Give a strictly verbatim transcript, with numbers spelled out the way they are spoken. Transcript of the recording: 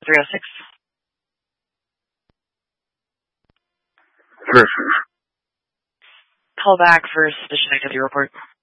three oh six. Versus. Call back for suspicion activity report.